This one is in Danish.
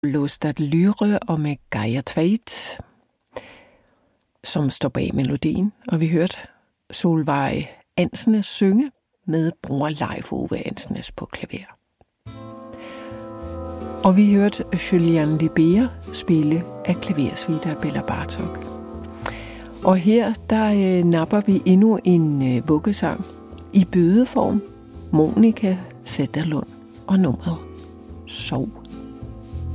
Lustad Lyre og med Geir Tveit, som står bag melodien, og vi hørte Solveig Ansnes synge med bror Leif Ove Ansnes på klaver. Og vi hørte Julian Libera spille af klaversuite af Bela Bartok. Og her, der napper vi endnu en vuggesang i bødeform. Monika Zetterlund og nummeret Sov.